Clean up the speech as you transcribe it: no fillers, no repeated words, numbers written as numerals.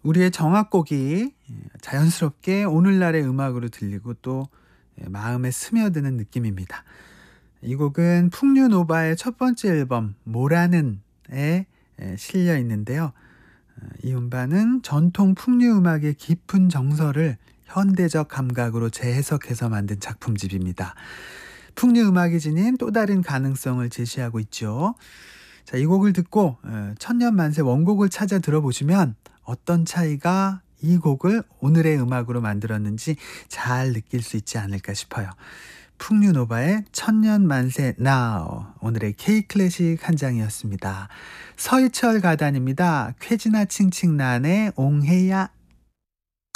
우리의 정악곡이 자연스럽게 오늘날의 음악으로 들리고 또 마음에 스며드는 느낌입니다. 이 곡은 풍류노바의 첫 번째 앨범 모라는에 실려 있는데요. 이 음반은 전통 풍류 음악의 깊은 정서를 현대적 감각으로 재해석해서 만든 작품집입니다. 풍류 음악이 지닌 또 다른 가능성을 제시하고 있죠. 자, 이 곡을 듣고 천년만세 원곡을 찾아 들어보시면 어떤 차이가 이 곡을 오늘의 음악으로 만들었는지 잘 느낄 수 있지 않을까 싶어요. 풍류노바의 천년만세 now, 오늘의 K클래식 한 장이었습니다. 서희철 가단입니다. 쾌지나 칭칭난의 옹해야